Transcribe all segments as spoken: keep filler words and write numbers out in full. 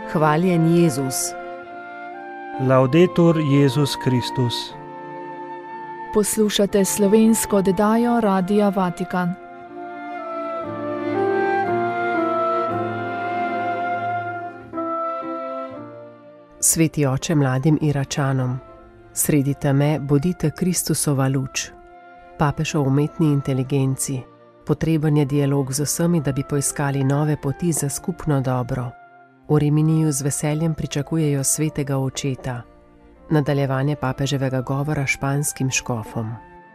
Hvaljen Jezus. Laudetur Jezus Kristus. Poslušate slovensko oddajo Radia Vatikan. Sveti oče mladim Iračanom, sredi teme bodite Kristusova luč. Papež o umetni inteligenci. Potreben je dialog z vsemi, da bi poiskali nove poti za skupno dobro. V Riminiju z veseljem pričakujejo svetega očeta. Nadaljevanje papeževega govora španskim škofom.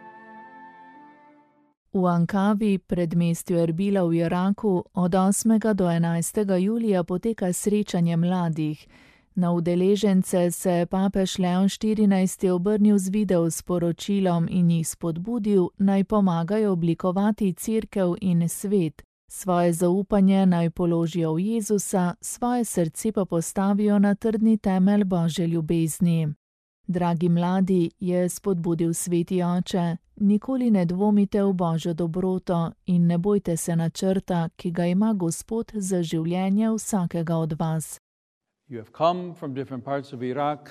V Ankavi, predmestju Erbila v Iraku, od osmega do enajstega julija poteka srečanje mladih. Na udeležence se papež Leon štirinajsti obrnil z video sporočilom in jih spodbudil, naj pomagajo oblikovati cerkev in svet. Svoje zaupanje naj položijo v Jezusa, svoje srce pa postavijo na trdni temelj Božje ljubezni. Dragi mladi, je spodbudil sveti oče, nikoli ne dvomite v Božjo dobroto in ne bojte se načrta, ki ga ima Gospod za življenje vsakega od vas. You have come from different parts of Iraq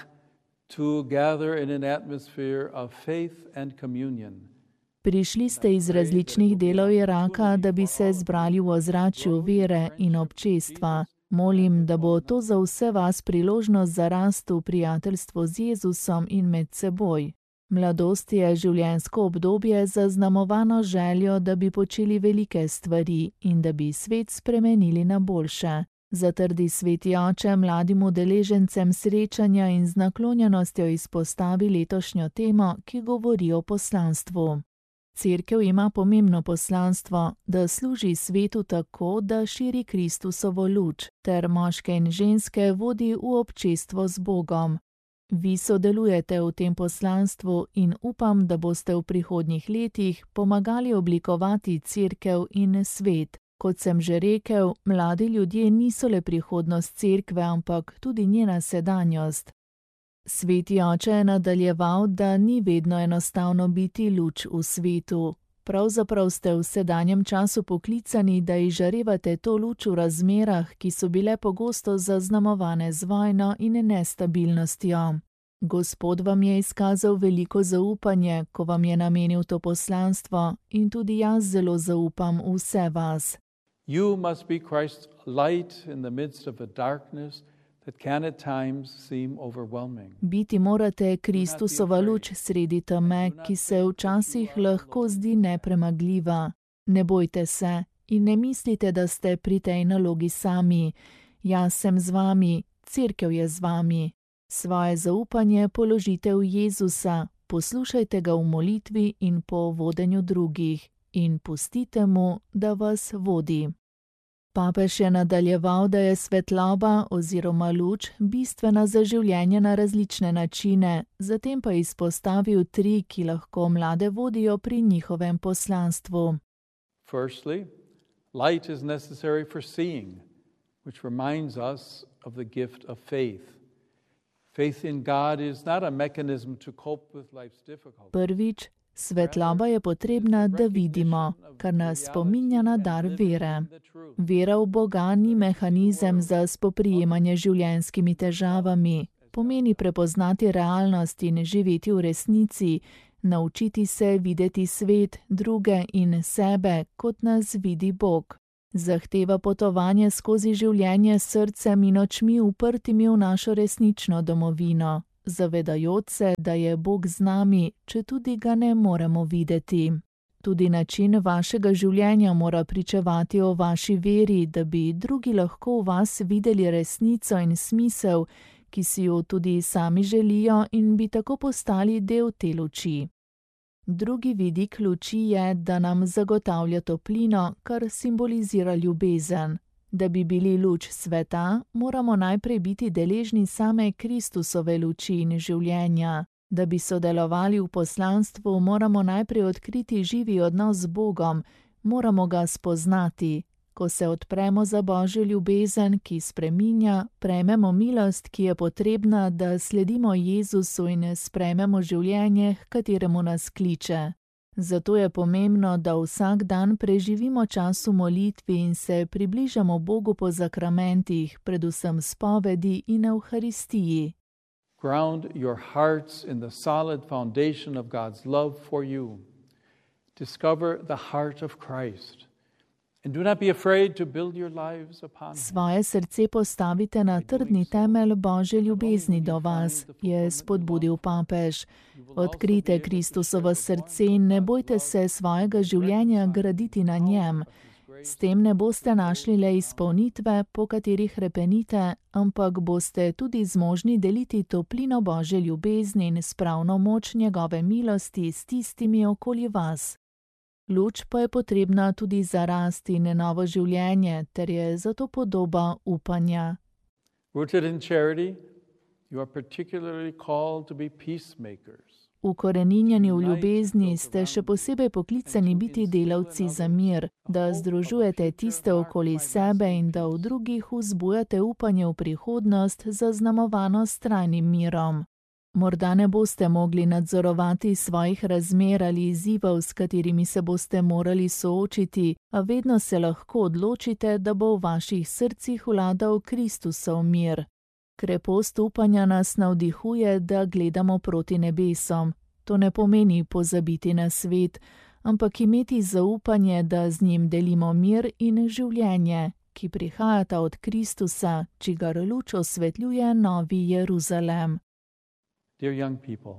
to gather in an atmosphere of faith and communion. Prišli ste iz različnih delov Iraka, da bi se zbrali v ozračju vere in občestva. Molim, da bo to za vse vas priložnost za rast v prijateljstvu z Jezusom in med seboj. Mladost je življenjsko obdobje zaznamovano željo, da bi počeli velike stvari in da bi svet spremenili na boljše. Zatrdi sveti oče mladim udeležencem srečanja in z naklonjenostjo izpostavi letošnjo temo, ki govori o poslanstvu. Cerkev ima pomembno poslanstvo, da služi svetu tako, da širi Kristusovo luč, ter moške in ženske vodi v občestvo z Bogom. Vi sodelujete v tem poslanstvu in upam, da boste v prihodnjih letih pomagali oblikovati cerkev in svet. Kot sem že rekel, mladi ljudje niso le prihodnost cerkve, ampak tudi njena sedanjost. Sveti oče je nadaljeval, da ni vedno enostavno biti luč v svetu. Pravzaprav ste v sedanjem času poklicani, da izžarevate to luč v razmerah, ki so bile pogosto zaznamovane z vojno in nestabilnostjo. Gospod vam je izkazal veliko zaupanje, ko vam je namenil to poslanstvo, in tudi jaz zelo zaupam vse vas. You must be Christ's light in the midst of a darkness that can at times seem overwhelming. Biti morate Kristusova luč sredi teme, ki se včasih lahko zdi nepremagljiva. Ne bojte se in ne mislite, da ste pri tej nalogi sami. Jaz sem z vami, cerkev je z vami. Svoje zaupanje položite v Jezusa, poslušajte ga v molitvi in po vodenju drugih in pustite mu, da vas vodi. Papež je nadaljeval, da je svetloba oziroma luč bistvena za življenje na različne načine, zatem pa izpostavil tri, ki lahko mlade vodijo pri njihovem poslanstvu. Firstly, light is necessary for seeing, which reminds us of the gift of faith. Faith in God is not a mechanism to cope with life's difficulties. Prvič, svetloba je potrebna, da vidimo, kar nas spominja na dar vere. Vera v Boga ni mehanizem za spoprijemanje življenjskimi težavami. Pomeni prepoznati realnost in živeti v resnici, naučiti se videti svet, druge in sebe, kot nas vidi Bog. Zahteva potovanje skozi življenje s srcem in očmi uprtimi v našo resnično domovino, zavedajoč se, da je Bog z nami, če tudi ga ne moremo videti. Tudi način vašega življenja mora pričevati o vaši veri, da bi drugi lahko v vas videli resnico in smisel, ki si jo tudi sami želijo in bi tako postali del te luči. Drugi vidik luči je, da nam zagotavlja toplino, kar simbolizira ljubezen. Da bi bili luč sveta, moramo najprej biti deležni same Kristusove luči in življenja. Da bi sodelovali v poslanstvu, moramo najprej odkriti živi odnos z Bogom, moramo ga spoznati. Ko se odpremo za Božjo ljubezen, ki spreminja, prejmemo milost, ki je potrebna, da sledimo Jezusu in sprejmemo življenje, h kateremu nas kliče. Zato je pomembno, da vsak dan preživimo čas v molitvi in se približamo Bogu po zakramentih, predvsem spovedi in Evharistiji. Ground your hearts in the solid foundation of God's love for you. Discover the heart of Christ. And do not be afraid to build your lives upon him. Svoje srce postavite na trdni temelj Božje ljubezni do vas, je spodbudil papež. Odkrite Kristusovo srce in ne bojte se svojega življenja graditi na njem. S tem ne boste našli le izpolnitve, po katerih repenite, ampak boste tudi zmožni deliti toplino Božje ljubezni in spravno moč njegove milosti s tistimi okoli vas. Luč pa je potrebna tudi za rast in novo življenje, ter je zato podoba upanja. Rooted in charity, you are particularly called to be peacemakers. Ukoreninjeni v ljubezni ste še posebej poklicani biti delavci za mir, da združujete tiste okoli sebe in da v drugih vzbujate upanje v prihodnost, zaznamovano s trajnim mirom. Morda ne boste mogli nadzorovati svojih razmer ali izzivov, s katerimi se boste morali soočiti, a vedno se lahko odločite, da bo v vaših srcih vladal Kristusov mir. Krepost upanja nas navdihuje, da gledamo proti nebesom. To ne pomeni pozabiti na svet, ampak imeti zaupanje, da z njim delimo mir in življenje, ki prihajata od Kristusa, čigar luč osvetljuje Novi Jeruzalem. Dear young people,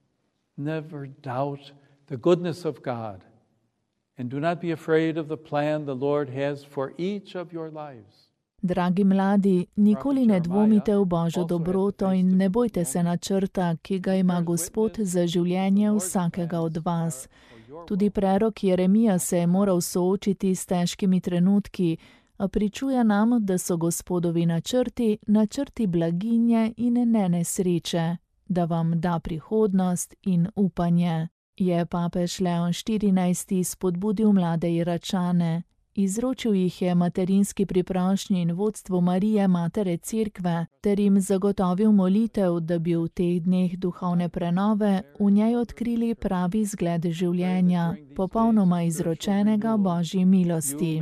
never doubt the goodness of God and do not be afraid of the plan the Lord has for each of your lives. Dragi mladi, nikoli ne dvomite v Božjo dobroto in ne bojte se načrta, ki ga ima Gospod za življenje vsakega od vas. Tudi prerok Jeremija se je moral soočiti s težkimi trenutki, a pričuje nam, da so Gospodovi načrti, načrti blaginje in ne nesreče, da vam da prihodnost in upanje. Je papež Leon štirinajsti spodbudil mlade Iračane. Izročil jih je materinski priprošnji in vodstvu Marije, matere Cerkve, ter jim zagotovil molitev, da bi v teh dneh duhovne prenove v njej odkrili pravi zgled življenja, popolnoma izročenega Božji milosti.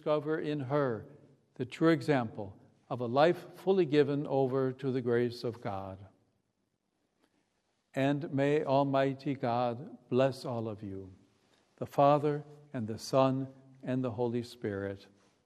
And may Almighty God bless all of you, the Father and the Son and the Holy Spirit.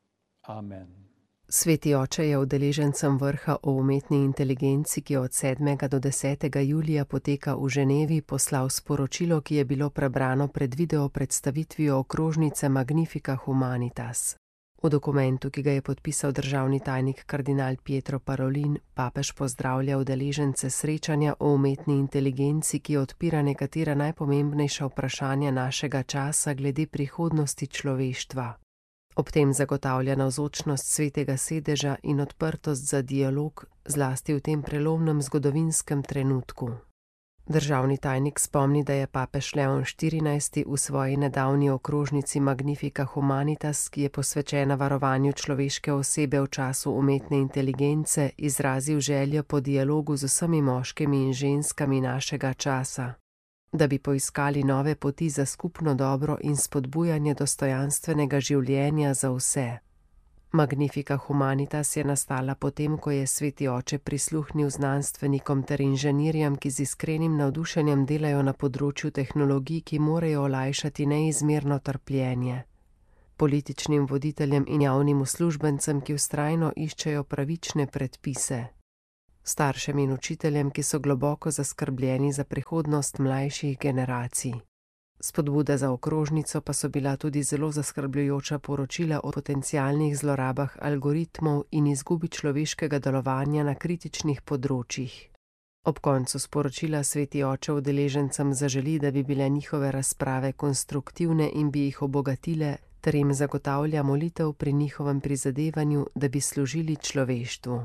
Amen. Sveti oče je udeležencem vrha o umetni inteligenci, ki od sedmega do desetega julija poteka v Ženevi, poslal sporočilo, ki je bilo prebrano pred video predstavitvijo okrožnice Magnifica Humanitas. V dokumentu, ki ga je podpisal državni tajnik kardinal Pietro Parolin, papež pozdravlja udeležence srečanja o umetni inteligenci, ki odpira nekatera najpomembnejša vprašanja našega časa glede prihodnosti človeštva. Ob tem zagotavlja navzočnost svetega sedeža in odprtost za dialog, zlasti v tem prelomnem zgodovinskem trenutku. Državni tajnik spomni, da je papež Leon štirinajsti v svoji nedavni okrožnici Magnifica Humanitas, ki je posvečena varovanju človeške osebe v času umetne inteligence, izrazil željo po dialogu z vsemi moškimi in ženskami našega časa, da bi poiskali nove poti za skupno dobro in spodbujanje dostojanstvenega življenja za vse. Magnifica Humanitas je nastala potem, ko je sveti oče prisluhnil znanstvenikom ter inženirjem, ki z iskrenim navdušenjem delajo na področju tehnologij, ki morajo olajšati neizmerno trpljenje. Političnim voditeljem in javnim uslužbencem, ki vztrajno iščejo pravične predpise. Staršem in učiteljem, ki so globoko zaskrbljeni za prihodnost mlajših generacij. Spodbuda za okrožnico pa so bila tudi zelo zaskrbljujoča poročila o potencialnih zlorabah algoritmov in izgubi človeškega delovanja na kritičnih področjih. Ob koncu sporočila sveti oče udeležencem zaželi, da bi bile njihove razprave konstruktivne in bi jih obogatile, ter jim zagotavlja molitev pri njihovem prizadevanju, da bi služili človeštvu.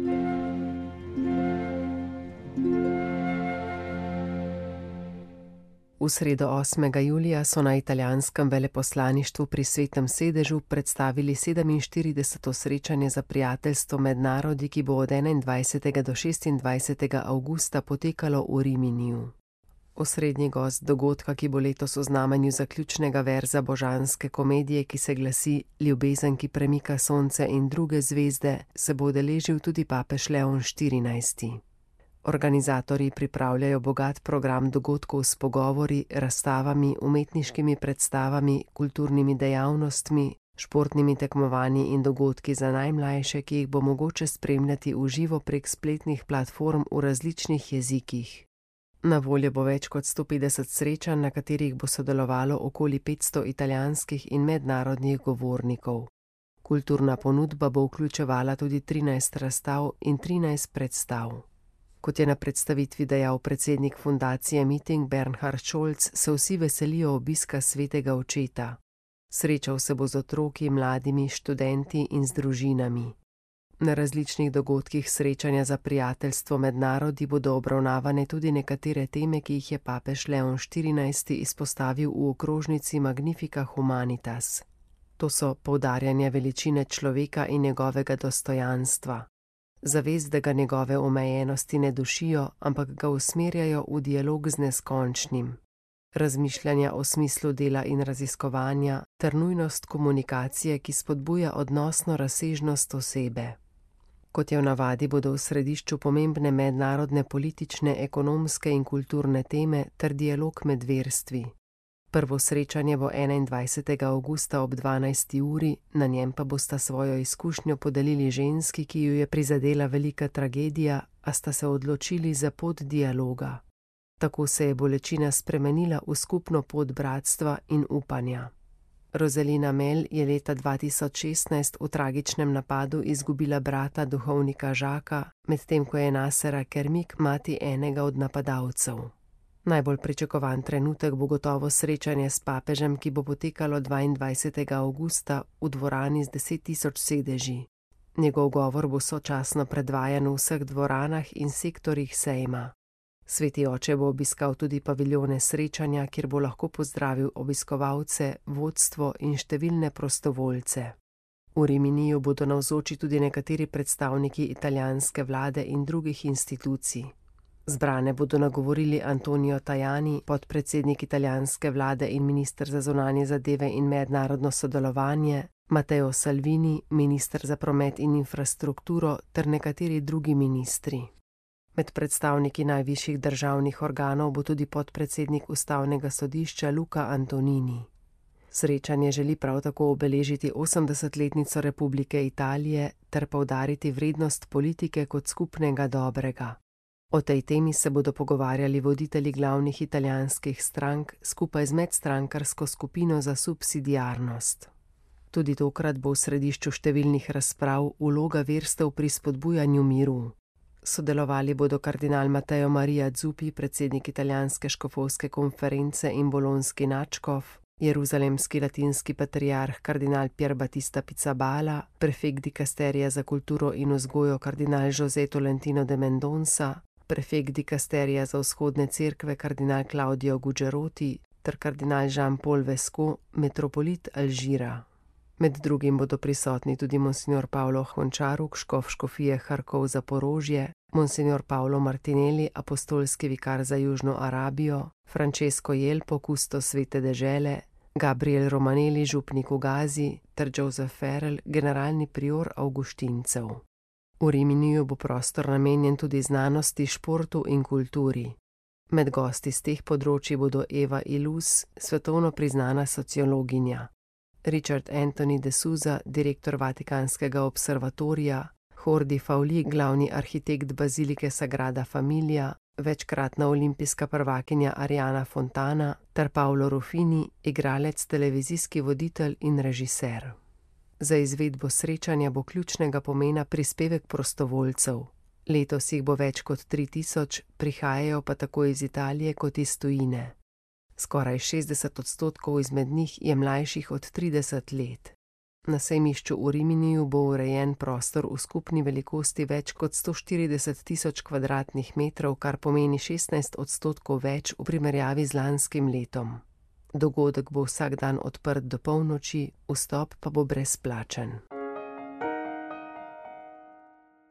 V sredo osmega julija so na italijanskem veleposlaništvu pri Svetem sedežu predstavili sedeminštirideseto srečanje za prijateljstvo med narodi, ki bo od enaindvajsetega do šestindvajsetega avgusta potekalo v Riminiju. Osrednji gost dogodka, ki bo letos v znamenju zaključnega verza božanske komedije, ki se glasi Ljubezen, ki premika sonce in druge zvezde, se bo udeležil tudi papež Leon štirinajsti. Organizatorji pripravljajo bogat program dogodkov s pogovori, razstavami, umetniškimi predstavami, kulturnimi dejavnostmi, športnimi tekmovanji in dogodki za najmlajše, ki jih bo mogoče spremljati v živo prek spletnih platform v različnih jezikih. Na voljo bo več kot sto petdeset srečanj, na katerih bo sodelovalo okoli petsto italijanskih in mednarodnih govornikov. Kulturna ponudba bo vključevala tudi trinajst razstav in trinajst predstav. Kot je na predstavitvi dejal predsednik fundacije Meeting Bernhard Scholz, se vsi veselijo obiska svetega očeta. Srečal se bo z otroki, mladimi, študenti in z družinami. Na različnih dogodkih srečanja za prijateljstvo med narodi bodo obravnavane tudi nekatere teme, ki jih je papež Leon štirinajsti izpostavil v okrožnici Magnifica Humanitas. To so poudarjanje veličine človeka in njegovega dostojanstva. Zavest, da ga njegove omejenosti ne dušijo, ampak ga usmerjajo v dialog z neskončnim. Razmišljanja o smislu dela in raziskovanja ter nujnost komunikacije, ki spodbuja odnosno razsežnost osebe. Kot je v navadi, bodo v središču pomembne mednarodne politične, ekonomske in kulturne teme ter dialog med verstvi. Prvo srečanje bo enaindvajsetega avgusta ob dvanajsti uri, na njem pa bosta svojo izkušnjo podelili ženski, ki ju je prizadela velika tragedija, a sta se odločili za pot dialoga. Tako se je bolečina spremenila v skupno pot bratstva in upanja. Rosalina Mel je leta dva tisoč šestnajst v tragičnem napadu izgubila brata duhovnika Žaka, medtem ko je Nasera Kermik mati enega od napadalcev. Najbolj pričakovan trenutek bo gotovo srečanje s papežem, ki bo potekalo dvaindvajsetega avgusta v dvorani z deset tisoč sedeži. Njegov govor bo sočasno predvajan v vseh dvoranah in sektorjih sejma. Sveti oče bo obiskal tudi paviljone srečanja, kjer bo lahko pozdravil obiskovalce, vodstvo in številne prostovoljce. V Riminiju bodo navzoči tudi nekateri predstavniki italijanske vlade in drugih institucij. Zbrane bodo nagovorili Antonio Tajani, podpredsednik italijanske vlade in minister za zunanje zadeve in mednarodno sodelovanje, Matteo Salvini, minister za promet in infrastrukturo ter nekateri drugi ministri. Med predstavniki najvišjih državnih organov bo tudi podpredsednik ustavnega sodišča Luca Antonini. Srečanje želi prav tako obeležiti osemdesetletnico Republike Italije ter poudariti vrednost politike kot skupnega dobrega. O tej temi se bodo pogovarjali voditelji glavnih italijanskih strank skupaj z medstrankarsko skupino za subsidiarnost. Tudi tokrat bo v središču številnih razprav vloga verstev pri spodbujanju miru. Sodelovali bodo kardinal Matteo Maria Zuppi, predsednik italijanske škofovske konference in bolonski nadškof, jeruzalemski latinski patriarh kardinal Pier Battista Pizzaballa, prefekt dikasterija za kulturo in vzgojo kardinal José Tolentino de Mendonça, prefekt dikasterija za vzhodne cerkve kardinal Claudio Gugeroti ter kardinal Jean-Paul Vesco, metropolit Alžira. Med drugim bodo prisotni tudi monsignor Paolo Hončaruk, škof škofije Harkov Zaporožje, monsignor Paolo Martinelli, apostolski vikar za Južno Arabijo, Francesco Jelpo, kustos Svete dežele, Gabriel Romanelli, župnik v Gazi, ter Joseph Farrell, generalni prior avguštincev. V Riminiju bo prostor namenjen tudi znanosti, športu in kulturi. Med gosti z teh področji bodo Eva Illouz, svetovno priznana sociologinja, Richard Anthony de Souza, direktor Vatikanskega observatorija, Jordi Fauli, glavni arhitekt bazilike Sagrada Familia, večkratna olimpijska prvakinja Ariana Fontana ter Paolo Ruffini, igralec, televizijski voditelj in režiser. Za izvedbo srečanja bo ključnega pomena prispevek prostovoljcev. Letos jih bo več kot tri tisoč, prihajajo pa tako iz Italije kot iz tujine. Skoraj šestdeset odstotkov izmed njih je mlajših od trideset let. Na sejmišču v Riminiju bo urejen prostor v skupni velikosti več kot sto štirideset tisoč kvadratnih metrov, kar pomeni šestnajst odstotkov več v primerjavi z lanskim letom. Dogodek bo vsak dan odprt do polnoči, vstop pa bo brezplačen.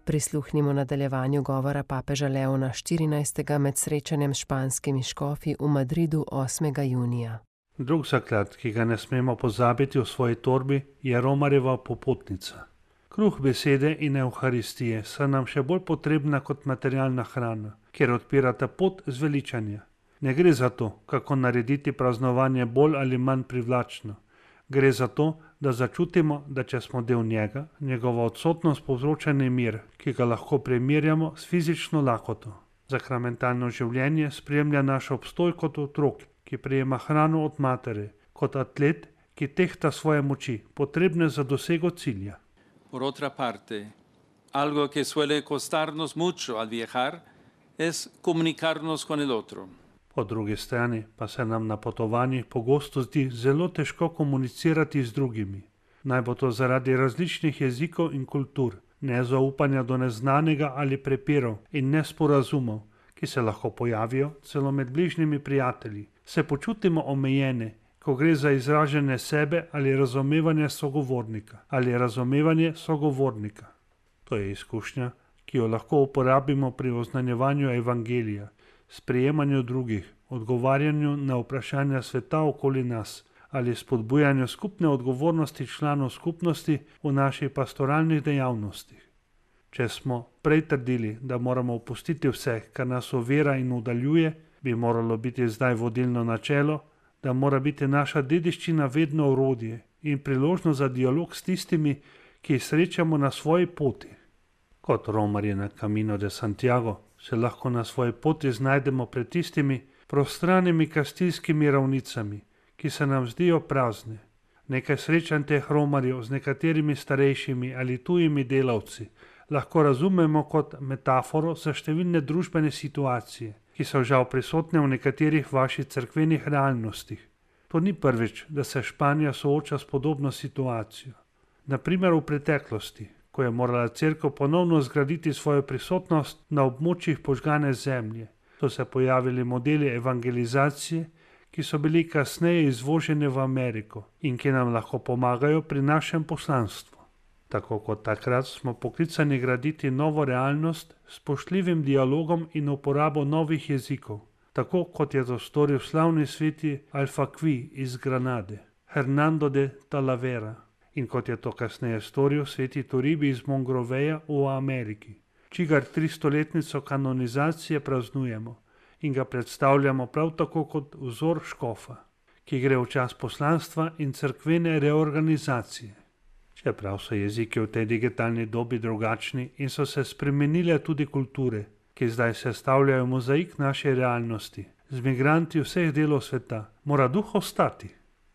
Prisluhnimo nadaljevanju govora papeža Leona štirinajstega med srečanjem s španskimi škofi v Madridu osmega junija. Drug zaklad, ki ga ne smemo pozabiti v svoji torbi, je Romarjeva popotnica. Kruh besede in evharistije so nam še bolj potrebna kot materialna hrana, ker odpirata pot zveličanja. Ne gre za to, kako narediti praznovanje bolj ali manj privlačno. Gre za to, da začutimo, da če smo del njega, njegova odsotnost povzroča nemir, ki ga lahko primerjamo s fizično lakoto. Sakramentalno življenje spremlja naš obstoj kot otrok, ki prejema hrano od matere, kot atlet, ki tehta svoje moči, potrebne za dosego cilja. Por otra parte, algo que suele costarnos mucho al viajar es comunicarnos con el otro. Po drugi strani pa se nam na potovanjih pogosto zdi zelo težko komunicirati z drugimi. Naj bo to zaradi različnih jezikov in kultur, nezaupanja do neznanega ali prepirov in nesporazumov, ki se lahko pojavijo celo med bližnjimi prijatelji. Se počutimo omejene, ko gre za izražanje sebe ali razumevanje sogovornika ali razumevanje sogovornika. To je izkušnja, ki jo lahko uporabimo pri oznanjevanju evangelija, sprejemanju drugih, odgovarjanju na vprašanja sveta okoli nas ali spodbujanju skupne odgovornosti članov skupnosti v naših pastoralnih dejavnostih. Če smo prej trdili, da moramo opustiti vse, kar nas ovira in udaljuje, bi moralo biti zdaj vodilno načelo, da mora biti naša dediščina vedno orodje in priložnost za dialog s tistimi, ki jih srečamo na svoji poti. Kot romarji na Camino de Santiago se lahko na svoji poti znajdemo pred tistimi prostranimi kastilskimi ravnicami, ki se nam zdijo prazne. Nekaj srečanj teh romarjev z nekaterimi starejšimi ali tujimi delavci lahko razumemo kot metaforo za številne družbene situacije, ki so žal prisotne v nekaterih vaših cerkvenih realnostih. To ni prvič, da se Španija sooča s podobno situacijo. Na primer v preteklosti, ko je morala cerkev ponovno zgraditi svojo prisotnost na območjih požgane zemlje, so se pojavili modeli evangelizacije, ki so bili kasneje izvoženi v Ameriko in ki nam lahko pomagajo pri našem poslanstvu. Tako kot takrat smo poklicani graditi novo realnost s spoštljivim dialogom in uporabo novih jezikov, tako kot je to storil slavni sveti Alfaqui iz Granade, Hernando de Talavera, in kot je to kasneje storil sveti Toribi iz Mongroveja v Ameriki, čigar tristoletnico kanonizacije praznujemo in ga predstavljamo prav tako kot vzor škofa, ki gre v čas poslanstva in cerkvene reorganizacije. Čeprav so jeziki v tej digitalni dobi drugačni in so se spremenile tudi kulture, ki zdaj sestavljajo mozaik naše realnosti, z migranti vseh delov sveta, mora duh ostati.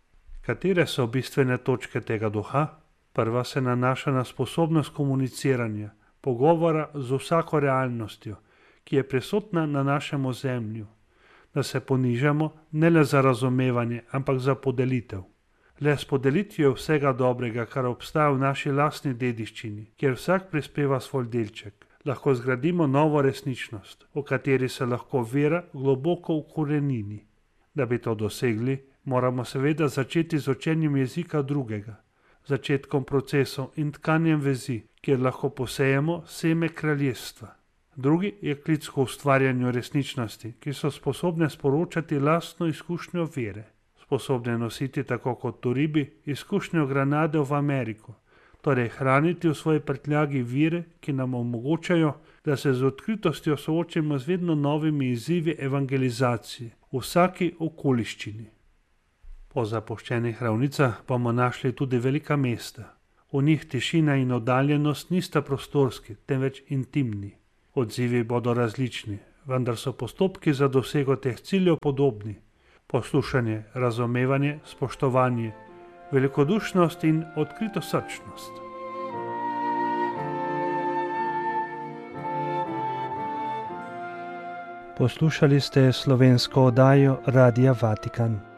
Katere so bistvene točke tega duha? Prva se nanaša na sposobnost komuniciranja, pogovora z vsako realnostjo, ki je prisotna na našem ozemlju, da se ponižamo ne le za razumevanje, ampak za podelitev. Le s podelitvijo vsega dobrega, kar obstaja v naši lastni dediščini, kjer vsak prispeva svoj delček, lahko zgradimo novo resničnost, v kateri se lahko vera globoko ukorenini. Da bi to dosegli, moramo seveda začeti z učenjem jezika drugega, začetkom procesov in tkanjem vezi, kjer lahko posejemo seme kraljestva. Drugi je klic k ustvarjanju resničnosti, ki so sposobne sporočati lastno izkušnjo vere, sposobne nositi tako kot Toribi izkušnjo Granade v Ameriko, torej hraniti v svoji prtljagi vire, ki nam omogočajo, da se z odkritostjo soočimo z vedno novimi izzivi evangelizacije v vsaki okoliščini. Po zapuščenih ravnicah bomo našli tudi velika mesta. V njih tišina in oddaljenost nista prostorski, temveč intimni. Odzivi bodo različni, vendar so postopki za dosego teh ciljev podobni. Poslušanje, razumevanje, spoštovanje, velikodušnost in odkritosrčnost. Poslušali ste slovensko oddajo Radia Vatikan.